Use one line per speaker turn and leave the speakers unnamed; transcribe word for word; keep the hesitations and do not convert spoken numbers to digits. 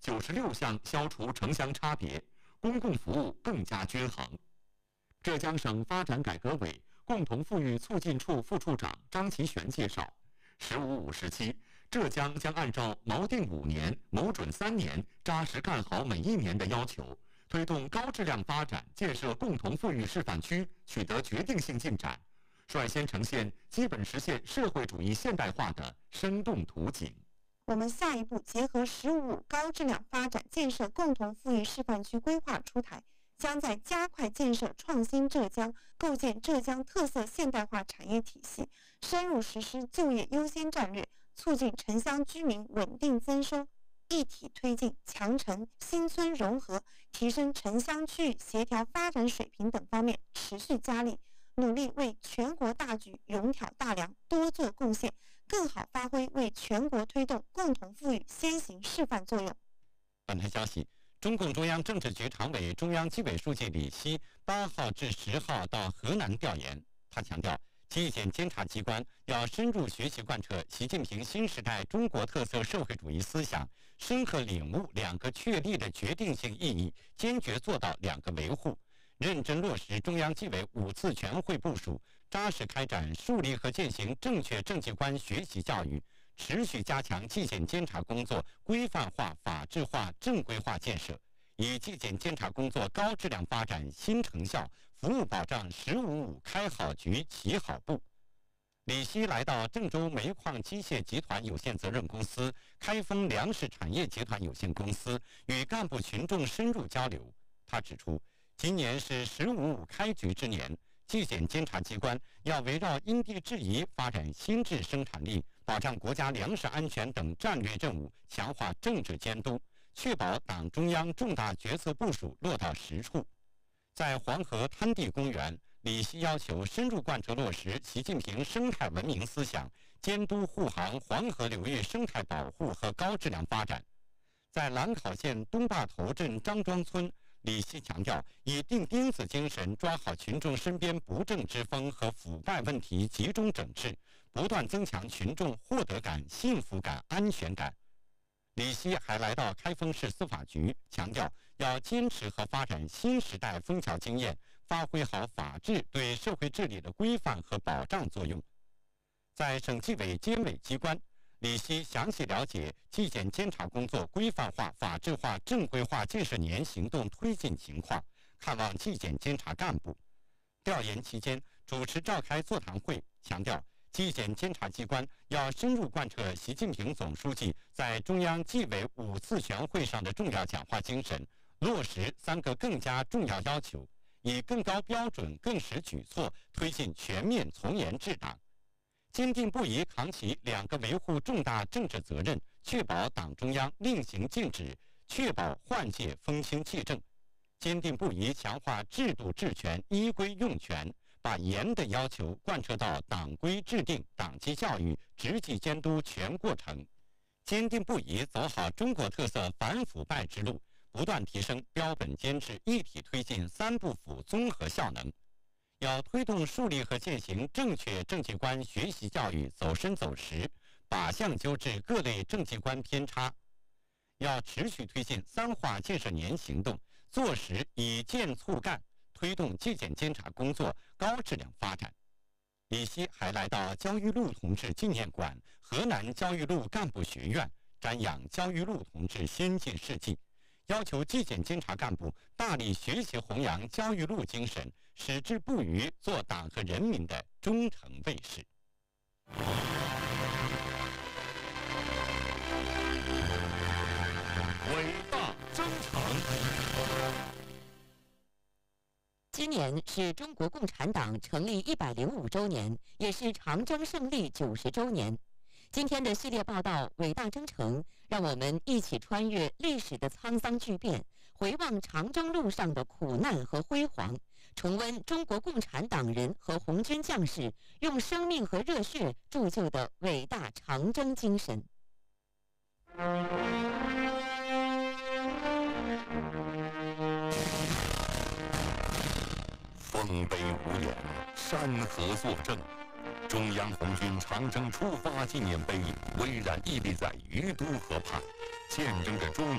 九十六项消除城乡差别，公共服务更加均衡。浙江省发展改革委共同富裕促进处副处长张其璇介绍，“十五五”时期，浙江将按照锚定五年、谋准三年、扎实干好每一年的要求，推动高质量发展，建设共同富裕示范区取得决定性进展，率先呈现基本实现社会主义现代化的生动图景。
我们下一步结合“十五五”高质量发展建设共同富裕示范区规划出台，将在加快建设创新浙江、构建浙江特色现代化产业体系，深入实施就业优先战略，促进城乡居民稳定增收，一体推进强城新村融合，提升城乡区域协调发展水平等方面持续加力，努力为全国大局勇挑大梁，多做贡献，更好发挥为全国推动共同富裕先行示范作用。
本台消息，中共中央政治局常委、中央纪委书记李希八号至十号到河南调研。他强调，纪检监察机关要深入学习贯彻习近平新时代中国特色社会主义思想，深刻领悟两个确立的决定性意义，坚决做到两个维护，认真落实中央纪委五次全会部署，扎实开展树立和践行正确政绩观学习教育，持续加强纪检监察工作规范化、法治化、正规化建设，以纪检监察工作高质量发展新成效，服务保障“十五五”开好局、起好步。李希来到郑州煤矿机械集团有限责任公司、开封粮食产业集团有限公司，与干部群众深入交流。他指出，今年是“十五五”开局之年，纪检监察机关要围绕因地制宜发展新质生产力，保障国家粮食安全等战略任务，强化政治监督，确保党中央重大决策部署落到实处。在黄河滩地公园，李希要求深入贯彻落实习近平生态文明思想，监督护航黄河流域生态保护和高质量发展。在兰考县东坝头镇张庄村，李希强调，以钉钉子精神抓好群众身边不正之风和腐败问题，集中整治，不断增强群众获得感、幸福感、安全感。李希还来到开封市司法局，强调要坚持和发展新时代枫桥经验，发挥好法治对社会治理的规范和保障作用。在省纪委监委机关，李希详细了解纪检监察工作规范化、法治化、正规化建设年行动推进情况，看望纪检监察干部。调研期间，主持召开座谈会，强调纪检监察机关要深入贯彻习近平总书记在中央纪委五次全会上的重要讲话精神，落实三个更加重要要求，以更高标准、更实举措推进全面从严治党。坚定不移扛起两个维护重大政治责任，确保党中央令行禁止，确保换届风清气正。坚定不移强化制度治权、依规用权，把严的要求贯彻到党规制定、党纪教育、执纪监督全过程。坚定不移走好中国特色反腐败之路，不断提升标本兼治、一体推进三不腐综合效能。要推动树立和践行正确政绩观学习教育走深走实，靶向纠治各类政绩观偏差。要持续推进三化建设年行动，做实以建促干，推动纪检监察工作高质量发展。李希还来到焦裕禄同志纪念馆、河南焦裕禄干部学院，瞻仰焦裕禄同志先进事迹，要求纪检监察干部大力学习弘扬焦裕禄精神，矢志不渝做党和人民的忠诚卫士。
伟大征程。
今年是中国共产党成立一百零五周年，也是长征胜利九十周年。今天的系列报道《伟大征程》，让我们一起穿越历史的沧桑巨变，回望长征路上的苦难和辉煌，重温中国共产党人和红军将士用生命和热血铸就的伟大长征精神。
丰碑无言，山河作证。中央红军长征出发纪念碑巍然屹立在于都河畔，见证着中